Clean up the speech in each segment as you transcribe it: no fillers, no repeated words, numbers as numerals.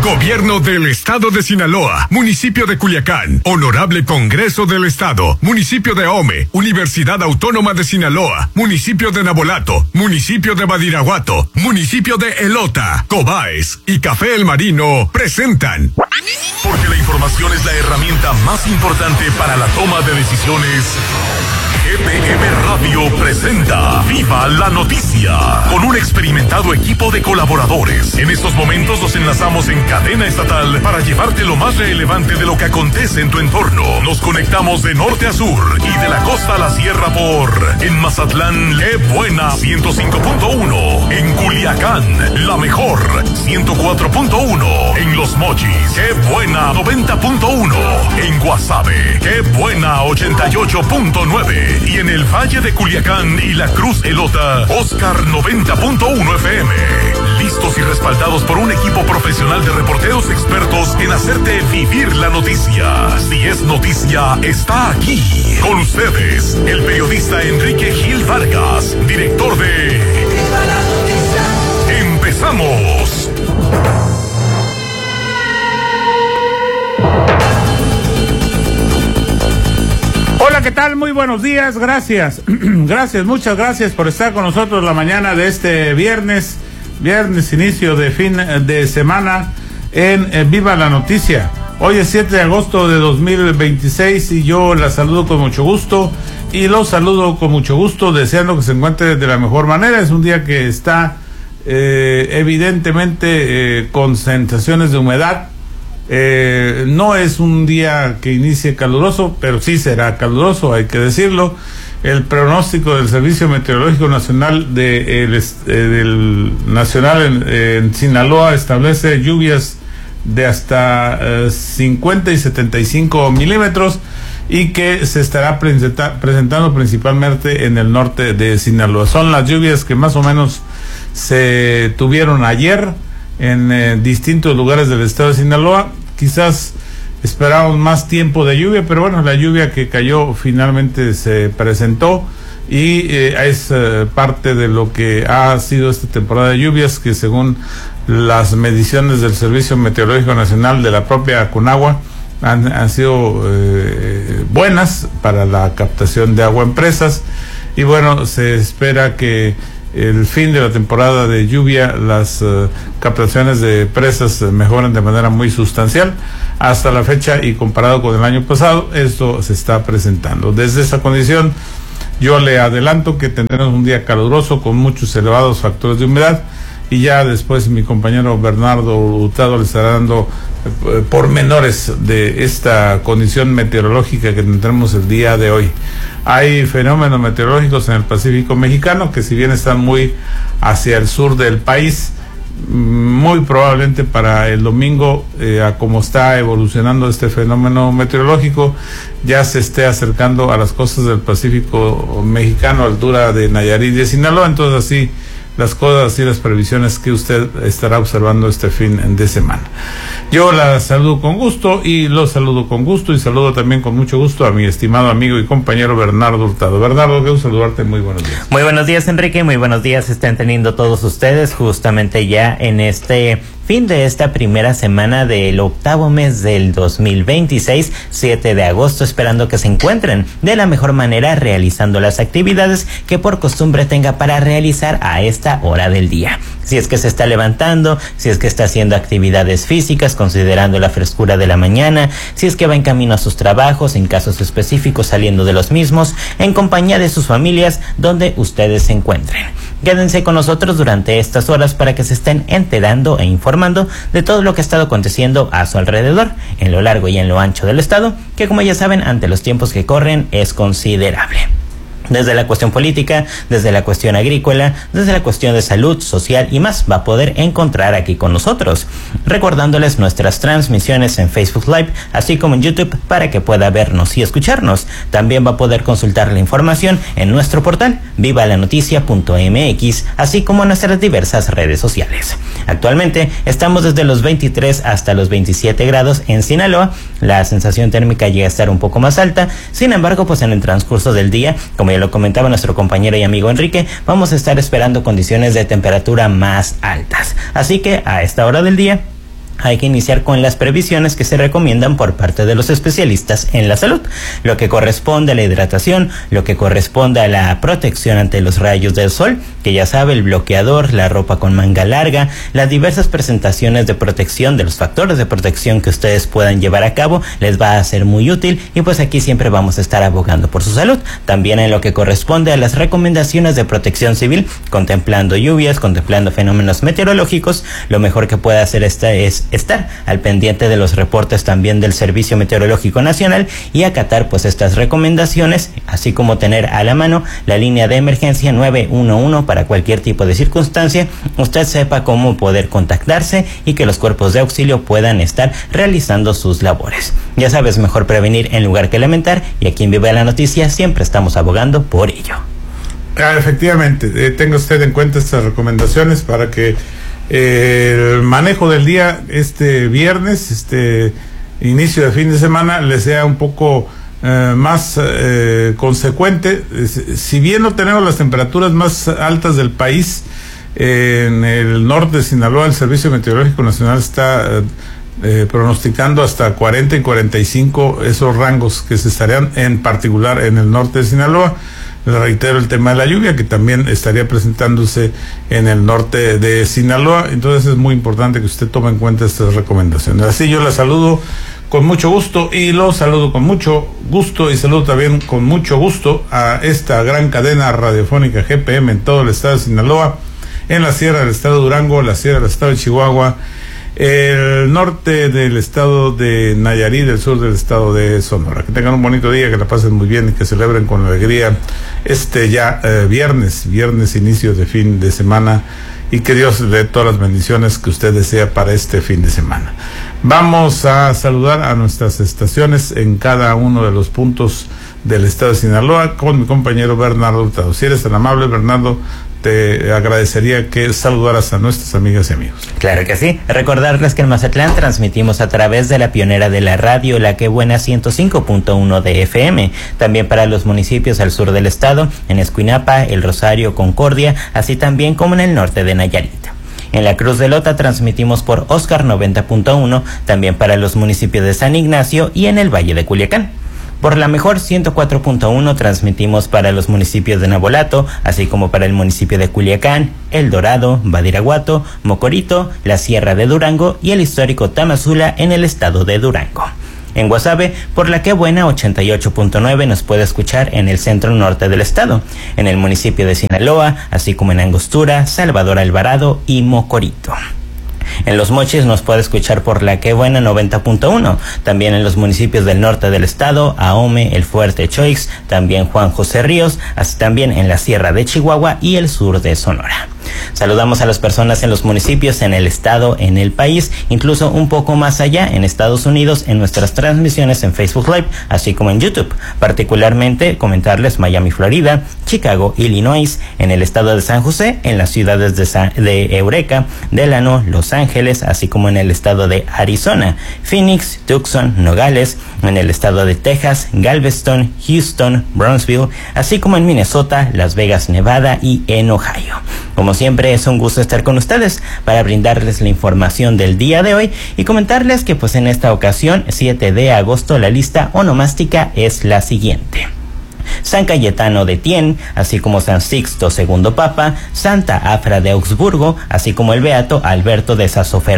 Gobierno del Estado de Sinaloa, Municipio de Culiacán, Honorable Congreso del Estado, Municipio de Ahome, Universidad Autónoma de Sinaloa, Municipio de Nabolato, Municipio de Badiraguato, Municipio de Elota, Cobaes y Café El Marino presentan. Porque la información es la herramienta más importante para la toma de decisiones. GPM Radio presenta Viva la Noticia, con un experimentado equipo de colaboradores. En estos momentos nos enlazamos en cadena estatal para llevarte lo más relevante de lo que acontece en tu entorno. Nos conectamos de norte a sur y de la costa a la sierra en Mazatlán, ¡qué buena! 105.1. En Culiacán, la mejor, 104.1. En Los Mochis, ¡qué buena! 90.1. En Guasave, ¡qué buena! 88.9. Y en el Valle de Culiacán y la Cruz Elota, Oscar 90.1 FM. Listos y respaldados por un equipo profesional de reporteros expertos en hacerte vivir la noticia. Si es noticia, está aquí. Con ustedes, el periodista Enrique Gil Vargas, director de Viva la Noticia. ¡Empezamos! Hola, ¿qué tal? Muy buenos días, gracias. Muchas gracias por estar con nosotros la mañana de este viernes, inicio de fin de semana en Viva la Noticia. Hoy es 7 de agosto de 2026 y yo la saludo con mucho gusto y los saludo con mucho gusto deseando que se encuentre de la mejor manera. Es un día que está evidentemente con sensaciones de humedad. No es un día que inicie caluroso, pero sí será caluroso, hay que decirlo. El pronóstico del Servicio Meteorológico Nacional del Nacional en Sinaloa establece lluvias de hasta 50 y 75 milímetros y que se estará presentando principalmente en el norte de Sinaloa. Son las lluvias que más o menos se tuvieron ayer en distintos lugares del estado de Sinaloa. Quizás esperábamos más tiempo de lluvia, pero bueno, la lluvia que cayó finalmente se presentó y es parte de lo que ha sido esta temporada de lluvias, que según las mediciones del Servicio Meteorológico Nacional de la propia Conagua han sido buenas para la captación de agua en presas. Y bueno, se espera que el fin de la temporada de lluvia, las captaciones de presas mejoran de manera muy sustancial. Hasta la fecha y comparado con el año pasado, esto se está presentando. Desde esa condición, yo le adelanto que tendremos un día caluroso con muchos elevados factores de humedad, y ya después mi compañero Bernardo Hurtado le estará dando pormenores de esta condición meteorológica que tendremos el día de hoy. Hay fenómenos meteorológicos en el Pacífico mexicano que, si bien están muy hacia el sur del país, muy probablemente para el domingo, a como está evolucionando este fenómeno meteorológico, ya se esté acercando a las costas del Pacífico mexicano, a altura de Nayarit y de Sinaloa. Entonces, así las cosas y las previsiones que usted estará observando este fin de semana. Yo la saludo con gusto y los saludo con gusto, y saludo también con mucho gusto a mi estimado amigo y compañero Bernardo Hurtado. Bernardo, quiero saludarte, muy buenos días. Muy buenos días, Enrique, muy buenos días estén teniendo todos ustedes justamente ya en este fin de esta primera semana del octavo mes del 2026, 7 de agosto, esperando que se encuentren de la mejor manera realizando las actividades que por costumbre tenga para realizar a esta hora del día. Si es que se está levantando, si es que está haciendo actividades físicas considerando la frescura de la mañana, si es que va en camino a sus trabajos, en casos específicos saliendo de los mismos, en compañía de sus familias, donde ustedes se encuentren. Quédense con nosotros durante estas horas para que se estén enterando e informando de todo lo que ha estado aconteciendo a su alrededor, en lo largo y en lo ancho del estado, que, como ya saben, ante los tiempos que corren es considerable. Desde la cuestión política, desde la cuestión agrícola, desde la cuestión de salud, social y más, va a poder encontrar aquí con nosotros, recordándoles nuestras transmisiones en Facebook Live, así como en YouTube, para que pueda vernos y escucharnos. También va a poder consultar la información en nuestro portal vivalanoticia.mx, así como en nuestras diversas redes sociales. Actualmente estamos desde los 23 hasta los 27 grados en Sinaloa. La sensación térmica llega a estar un poco más alta. Sin embargo, pues en el transcurso del día, como ya lo comentaba nuestro compañero y amigo Enrique, vamos a estar esperando condiciones de temperatura más altas. Así que a esta hora del día hay que iniciar con las previsiones que se recomiendan por parte de los especialistas en la salud, lo que corresponde a la hidratación, lo que corresponde a la protección ante los rayos del sol, que ya sabe, el bloqueador, la ropa con manga larga, las diversas presentaciones de protección, de los factores de protección que ustedes puedan llevar a cabo, les va a ser muy útil, y pues aquí siempre vamos a estar abogando por su salud. También en lo que corresponde a las recomendaciones de protección civil, contemplando lluvias, contemplando fenómenos meteorológicos, lo mejor que puede hacer es estar al pendiente de los reportes también del Servicio Meteorológico Nacional y acatar pues estas recomendaciones, así como tener a la mano la línea de emergencia 911 para cualquier tipo de circunstancia. Usted sepa cómo poder contactarse y que los cuerpos de auxilio puedan estar realizando sus labores. Ya sabes, mejor prevenir en lugar que lamentar, y aquí en Viva la Noticia siempre estamos abogando por ello. Efectivamente, tenga usted en cuenta estas recomendaciones para que el manejo del día este viernes, este inicio de fin de semana, le sea un poco más consecuente. Si bien no tenemos las temperaturas más altas del país, en el norte de Sinaloa el Servicio Meteorológico Nacional está pronosticando hasta 40 y 45 esos rangos que se estarían en particular en el norte de Sinaloa. Le reitero el tema de la lluvia, que también estaría presentándose en el norte de Sinaloa. Entonces es muy importante que usted tome en cuenta estas recomendaciones. Así yo la saludo con mucho gusto, y lo saludo con mucho gusto, y saludo también con mucho gusto a esta gran cadena radiofónica GPM en todo el estado de Sinaloa, en la sierra del estado de Durango, la sierra del estado de Chihuahua, el norte del estado de Nayarit, el sur del estado de Sonora. Que tengan un bonito día, que la pasen muy bien y que celebren con alegría viernes inicio de fin de semana, y que Dios le dé todas las bendiciones que usted desea para este fin de semana. Vamos a saludar a nuestras estaciones en cada uno de los puntos del estado de Sinaloa con mi compañero Bernardo Hurtado. Si eres tan amable, Bernardo, te agradecería que saludaras a nuestras amigas y amigos. Claro que sí. Recordarles que en Mazatlán transmitimos a través de la pionera de la radio, La Que Buena 105.1 de FM. También para los municipios al sur del estado, en Escuinapa, El Rosario, Concordia, así también como en el norte de Nayarit. En la Cruz de Lota transmitimos por Oscar 90.1, también para los municipios de San Ignacio y en el Valle de Culiacán. Por la Mejor 104.1 transmitimos para los municipios de Nabolato, así como para el municipio de Culiacán, El Dorado, Badiraguato, Mocorito, la Sierra de Durango y el histórico Tamazula en el estado de Durango. En Guasave, por La Que Buena 88.9 nos puede escuchar en el centro norte del estado, en el municipio de Sinaloa, así como en Angostura, Salvador Alvarado y Mocorito. En Los Mochis nos puede escuchar por La Que Buena 90.1, también en los municipios del norte del estado, Ahome, El Fuerte, Choix, también Juan José Ríos, así también en la Sierra de Chihuahua y el sur de Sonora. Saludamos a las personas en los municipios, en el estado, en el país, incluso un poco más allá, en Estados Unidos, en nuestras transmisiones en Facebook Live, así como en YouTube. Particularmente comentarles Miami, Florida, Chicago, Illinois, en el estado de San José, en las ciudades de Eureka, Delano, Los Ángeles, así como en el estado de Arizona, Phoenix, Tucson, Nogales, en el estado de Texas, Galveston, Houston, Brownsville, así como en Minnesota, Las Vegas, Nevada y en Ohio. Como siempre, es un gusto estar con ustedes para brindarles la información del día de hoy y comentarles que pues en esta ocasión, 7 de agosto, la lista onomástica es la siguiente: San Cayetano de Tien, así como San Sixto II Papa, Santa Afra de Augsburgo, así como el Beato Alberto de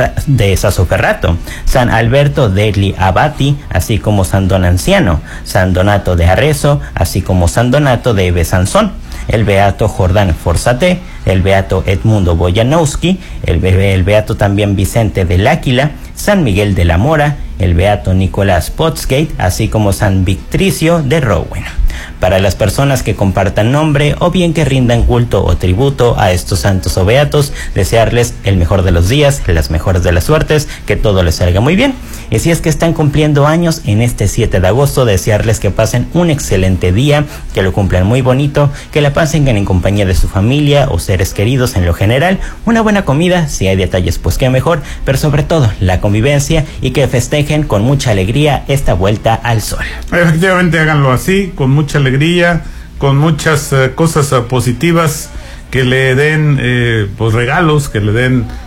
Sassoferrato, San Alberto degli Abati, así como San Don Anciano, San Donato de Arezzo, así como San Donato de Besanzón, el Beato Jordán Forzate, el Beato Edmundo Bojanowski, el Beato también Vicente del Áquila, San Miguel de la Mora, el Beato Nicolás Potsgate, así como San Victricio de Rowen. Para las personas que compartan nombre o bien que rindan culto o tributo a estos santos o beatos, desearles el mejor de los días, las mejores de las suertes, que todo les salga muy bien. Y si es que están cumpliendo años en este 7 de agosto, desearles que pasen un excelente día, que lo cumplan muy bonito, que la pasen en compañía de su familia o seres queridos en lo general, una buena comida, si hay detalles pues qué mejor, pero sobre todo la convivencia, y que festejen con mucha alegría esta vuelta al sol. Efectivamente, háganlo así, con mucha alegría, con muchas cosas positivas, que le den pues regalos, que le den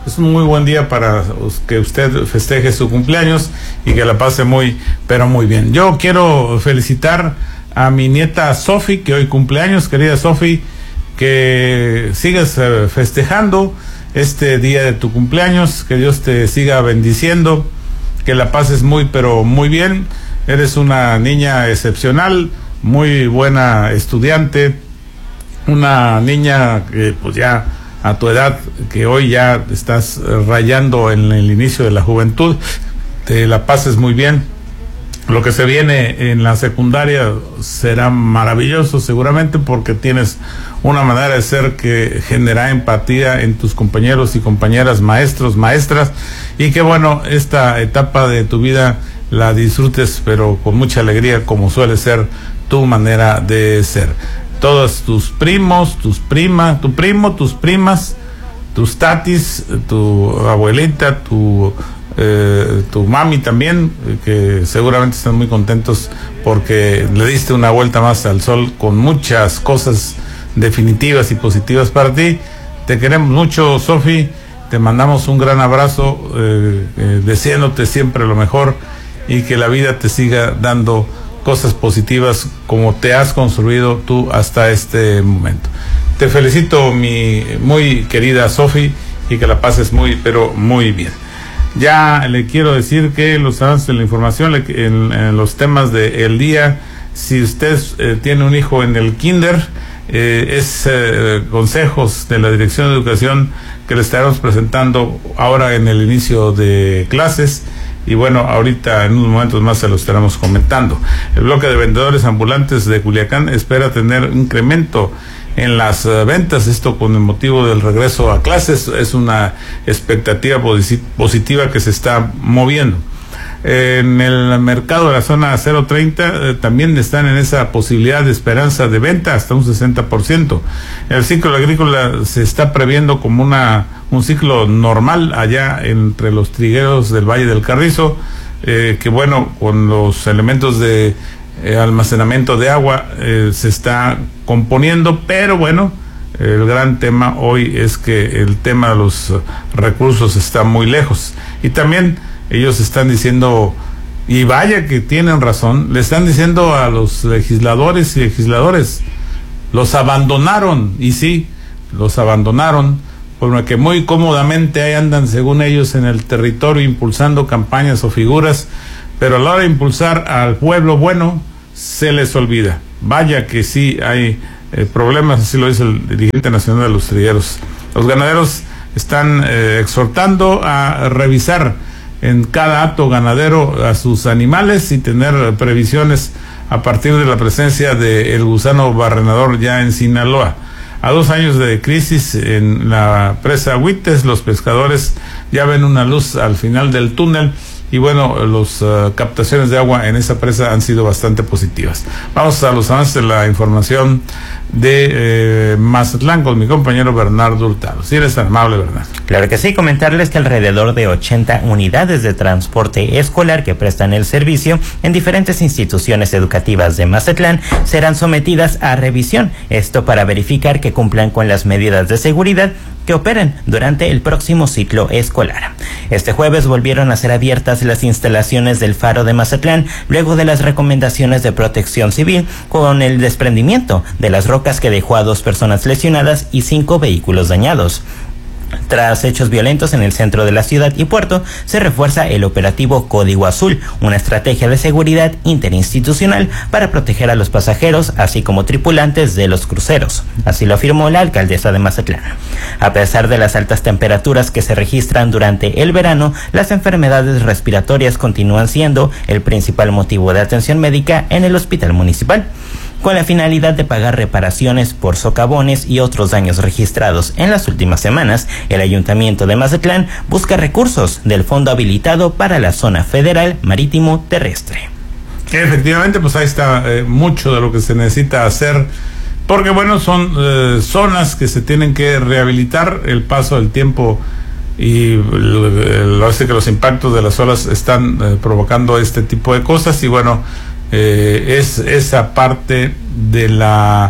es un muy buen día para que usted festeje su cumpleaños y que la pase muy, pero muy bien. Yo quiero felicitar a mi nieta Sofi, que hoy cumpleaños. Querida Sofi, que sigas festejando este día de tu cumpleaños, que Dios te siga bendiciendo, que la pases muy, pero muy bien. Eres una niña excepcional, muy buena estudiante, una niña que pues ya a tu edad, que hoy ya estás rayando en el inicio de la juventud, te la pases muy bien. Lo que se viene en la secundaria será maravilloso seguramente, porque tienes una manera de ser que genera empatía en tus compañeros y compañeras, maestros, maestras, y que bueno, esta etapa de tu vida la disfrutes, pero con mucha alegría, como suele ser tu manera de ser. Todos tus primos, tus primas, tu primo, tus primas, tus tatis, tu abuelita, tu mami también, que seguramente están muy contentos porque le diste una vuelta más al sol con muchas cosas definitivas y positivas para ti. Te queremos mucho, Sofi, te mandamos un gran abrazo, deseándote siempre lo mejor y que la vida te siga dando cosas positivas como te has construido tú hasta este momento. Te felicito, mi muy querida Sofi, y que la pases muy, pero muy bien. Ya le quiero decir que los avances de la información en los temas del día, si usted tiene un hijo en el kinder, consejos de la Dirección de Educación que le estaremos presentando ahora en el inicio de clases. Y bueno, ahorita en unos momentos más se lo estaremos comentando. El bloque de vendedores ambulantes de Culiacán espera tener un incremento en las ventas, esto con el motivo del regreso a clases. Es una expectativa positiva que se está moviendo. En el mercado de la zona 030 también están en esa posibilidad de esperanza de venta hasta un 60%. El ciclo agrícola se está previendo como un ciclo normal allá entre los trigueros del Valle del Carrizo, que bueno, con los elementos de almacenamiento de agua se está componiendo, pero bueno, el gran tema hoy es que el tema de los recursos está muy lejos. Y también ellos están diciendo, y vaya que tienen razón, le están diciendo a los legisladores y legisladores, los abandonaron, y sí, los abandonaron, porque muy cómodamente ahí andan, según ellos, en el territorio impulsando campañas o figuras, pero a la hora de impulsar al pueblo bueno, se les olvida. Vaya que sí hay problemas, así lo dice el dirigente nacional de los trigueros. Los ganaderos están exhortando a revisar en cada acto ganadero a sus animales y tener previsiones a partir de la presencia del gusano barrenador ya en Sinaloa. A 2 años de crisis en la presa Huites, los pescadores ya ven una luz al final del túnel. Y bueno, las captaciones de agua en esa presa han sido bastante positivas. Vamos a los avances de la información de Mazatlán con mi compañero Bernardo Hurtado. Si eres tan amable, Bernardo. Claro que sí, comentarles que alrededor de 80 unidades de transporte escolar que prestan el servicio en diferentes instituciones educativas de Mazatlán serán sometidas a revisión. Esto para verificar que cumplan con las medidas de seguridad que operen durante el próximo ciclo escolar. Este jueves volvieron a ser abiertas las instalaciones del Faro de Mazatlán luego de las recomendaciones de Protección Civil con el desprendimiento de las rocas que dejó a 2 personas lesionadas y 5 vehículos dañados. Tras hechos violentos en el centro de la ciudad y puerto, se refuerza el operativo Código Azul, una estrategia de seguridad interinstitucional para proteger a los pasajeros, así como tripulantes de los cruceros. Así lo afirmó la alcaldesa de Mazatlán. A pesar de las altas temperaturas que se registran durante el verano, las enfermedades respiratorias continúan siendo el principal motivo de atención médica en el hospital municipal. Con la finalidad de pagar reparaciones por socavones y otros daños registrados en las últimas semanas, el Ayuntamiento de Mazatlán busca recursos del fondo habilitado para la zona federal marítimo terrestre. Efectivamente, pues ahí está mucho de lo que se necesita hacer, porque bueno, son zonas que se tienen que rehabilitar. El paso del tiempo y lo hace que los impactos de las olas están provocando este tipo de cosas, y bueno, es esa parte de la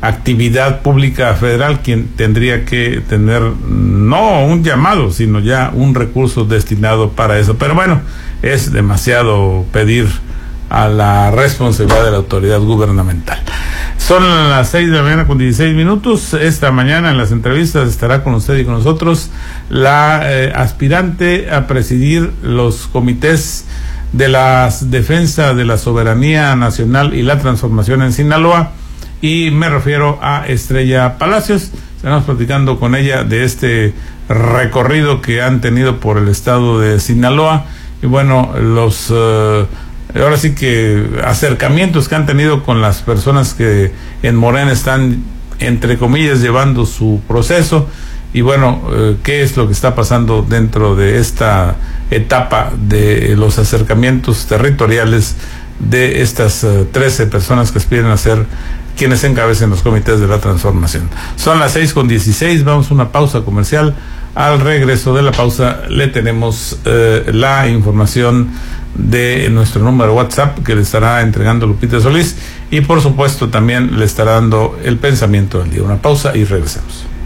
actividad pública federal quien tendría que tener no un llamado, sino ya un recurso destinado para eso. Pero bueno, es demasiado pedir a la responsabilidad de la autoridad gubernamental. Son las 6:16 a.m. Esta mañana en las entrevistas estará con usted y con nosotros la aspirante a presidir los comités de la defensa de la soberanía nacional y la transformación en Sinaloa, y me refiero a Estrella Palacios. Estamos platicando con ella de este recorrido que han tenido por el estado de Sinaloa y bueno, los ahora sí que acercamientos que han tenido con las personas que en Morena están, entre comillas, llevando su proceso, y bueno, qué es lo que está pasando dentro de esta etapa de los acercamientos territoriales de estas 13 personas que aspiran a ser quienes encabecen los comités de la transformación. Son las 6:16, vamos a una pausa comercial. Al regreso de la pausa le tenemos la información de nuestro número WhatsApp que le estará entregando Lupita Solís, y por supuesto también le estará dando el pensamiento del día. Una pausa y regresamos.